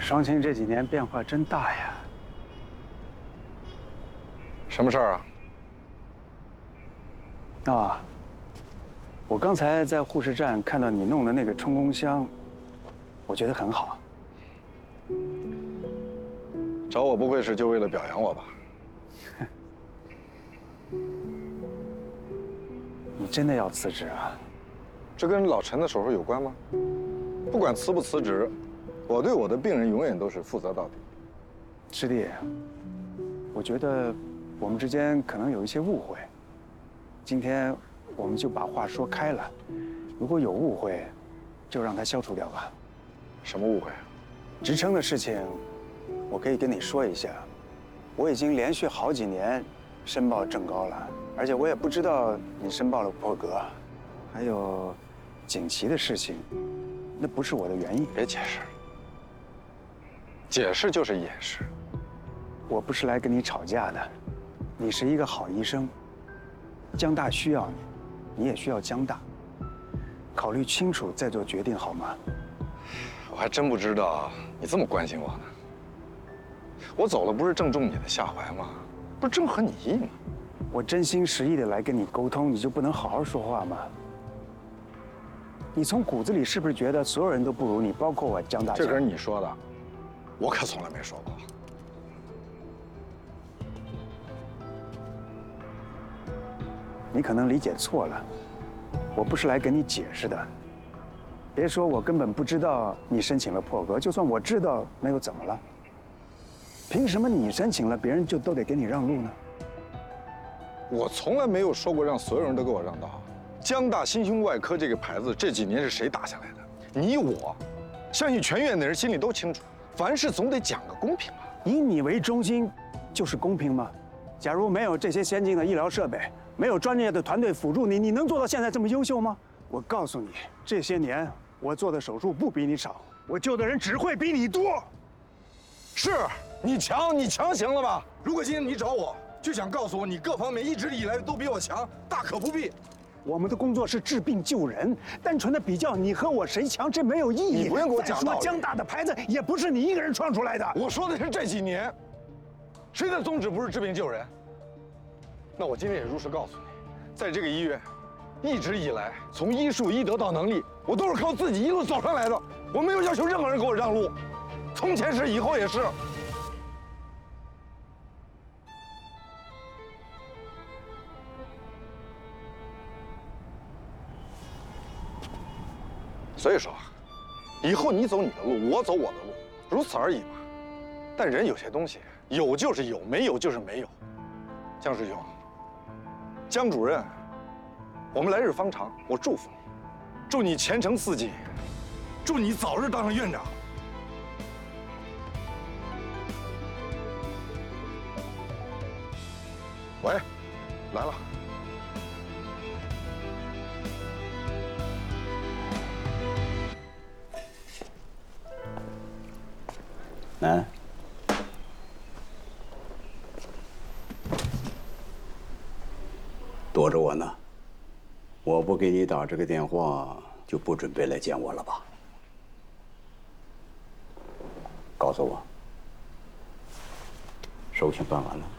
双亲这几年变化真大呀。 什么事儿啊？ 啊，我刚才在护士站看到你弄的那个充公箱，我觉得很好。 找我不会是就为了表扬我吧？ 你真的要辞职啊？ 这跟老陈的手术有关吗？不管辞不辞职，我对我的病人永远都是负责到底。 师弟，我觉得我们之间可能有一些误会。今天我们就把话说开了，如果有误会，就让它消除掉吧。 什么误会啊？ 职称的事情，我可以跟你说一下。我已经连续好几年申报正高了，而且我也不知道你申报了破格。还有锦旗的事情，那不是我的原因。 别解释，解释就是掩饰。 我不是来跟你吵架的，你是一个好医生，江大需要你，你也需要江大。考虑清楚再做决定好吗？ 我还真不知道你这么关心我呢。我走了不是正中你的下怀吗？不是正合你意吗？ 我真心实意的来跟你沟通，你就不能好好说话吗？你从骨子里是不是觉得所有人都不如你，包括我江大？ 这可是你说的，我可从来没说过。 你可能理解错了，我不是来跟你解释的。别说我根本不知道你申请了破格，就算我知道，那又怎么了？凭什么你申请了，别人就都得给你让路呢？ 我从来没有说过让所有人都给我让道。江大心胸外科这个牌子这几年是谁打下来的？你我，相信全院的人心里都清楚。凡事总得讲个公平吧。 以你为中心，就是公平吗？假如没有这些先进的医疗设备，没有专业的团队辅助你，你能做到现在这么优秀吗？我告诉你，这些年我做的手术不比你少，我救的人只会比你多。 是你强，你强行了吧？如果今天你找我，就想告诉我你各方面一直以来都比我强，大可不必。 我们的工作是治病救人，单纯的比较你和我谁强，这没有意义。 你不用给我讲道理。 再说江大的牌子也不是你一个人创出来的。 我说的是这几年，谁的宗旨不是治病救人？那我今天也如实告诉你，在这个医院，一直以来从医术、医德到能力，我都是靠自己一路走上来的。我没有要求任何人给我让路，从前是，以后也是。所以说，以后你走你的路，我走我的路，如此而已嘛。但人有些东西，有就是有，没有就是没有。江师兄，江主任，我们来日方长，我祝福你，祝你前程似锦，祝你早日当上院长。喂，来了。 来，躲着我呢？我不给你打这个电话，就不准备来见我了吧？告诉我，手续办完了？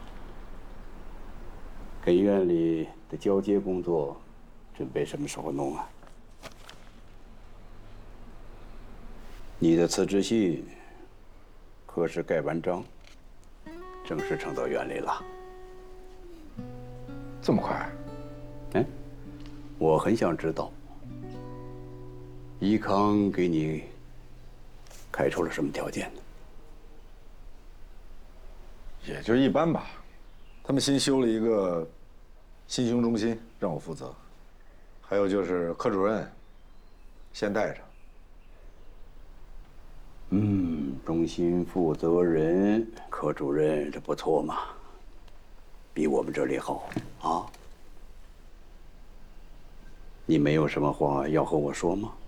跟院里的交接工作，准备什么时候弄啊？你的辞职信可是盖完章，正式呈到院里了。 这么快？ 哎，我很想知道，医康给你开出了什么条件呢？ 也就一般吧。他们新修了一个心胸中心，让我负责。还有就是科主任先带着。 中心负责人、科主任，这不错嘛，比我们这里好啊。你没有什么话要和我说吗？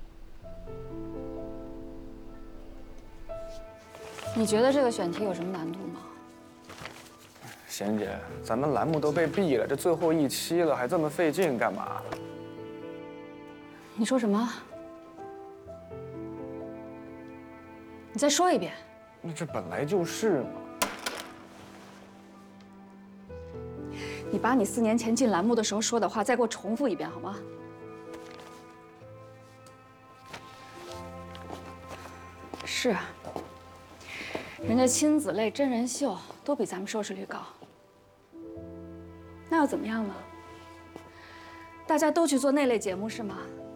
你觉得这个选题有什么难度吗？ 贤姐，咱们栏目都被毙了，这最后一期了，还这么费劲干嘛？ 你说什么？你再说一遍。 那这本来就是嘛。 你把你4年前进栏目的时候说的话再给我重复一遍好吗？是啊，人家亲子类真人秀都比咱们收视率高，那又怎么样呢？大家都去做那类节目是吗？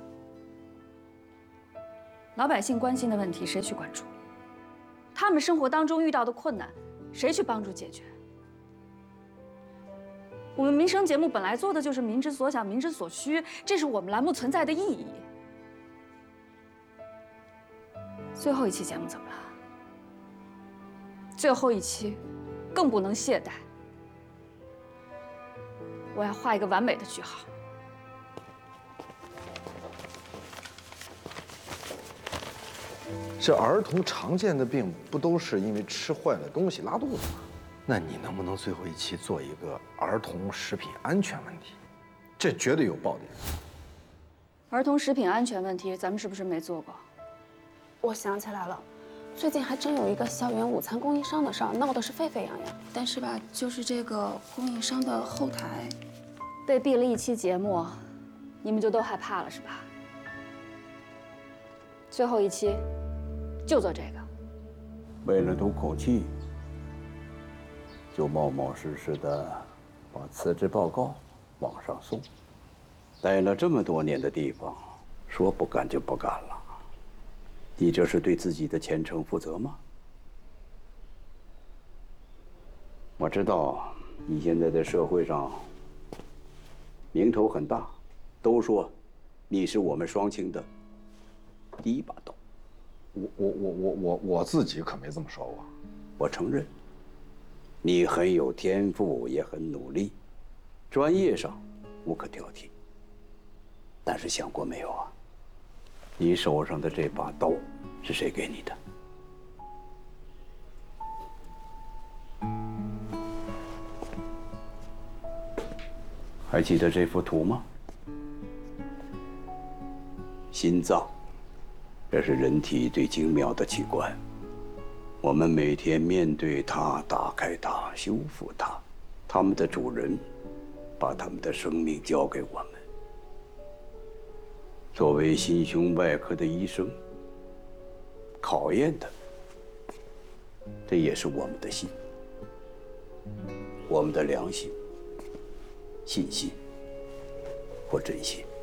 老百姓关心的问题谁去关注？他们生活当中遇到的困难，谁去帮助解决？我们民生节目本来做的就是民之所想、民之所需，这是我们栏目存在的意义。最后一期节目怎么了？最后一期，更不能懈怠。我要画一个完美的句号。 这儿童常见的病不都是因为吃坏了东西拉肚子吗？那你能不能最后一期做一个儿童食品安全问题？这绝对有爆点。 儿童食品安全问题，咱们是不是没做过？ 我想起来了，最近还真有一个校园午餐供应商的事儿，闹得是沸沸扬扬。但是吧，就是这个供应商的后台被毙了一期节目，你们就都害怕了是吧？最后一期就做这个。 为了赌口气，就冒冒失失的把辞职报告往上送。待了这么多年的地方，说不干就不干了。你这是对自己的前程负责吗？我知道你现在在社会上名头很大，都说你是我们双清的第一把刀。 我自己可没这么说过。 我承认，你很有天赋，也很努力，专业上无可挑剔。但是想过没有啊？你手上的这把刀是谁给你的？还记得这幅图吗？心脏，这是人体最精妙的器官。我们每天面对它，打开它，修复它。它们的主人把他们的生命交给我们。作为心胸外科的医生，考验的，这也是我们的心，我们的良心、信心或真心。